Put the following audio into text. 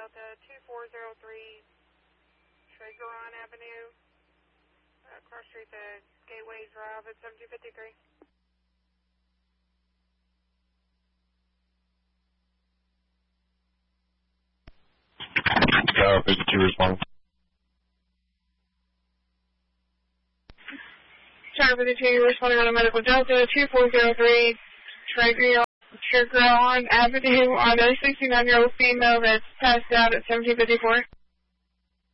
Delta 2403, Tregeron Avenue, cross street to Gateway Drive at 7253. Tower 52 responding. Tower 52 responding on a medical Delta 2403, Tregeron Avenue on a 69-year-old female that's passed out at 7254.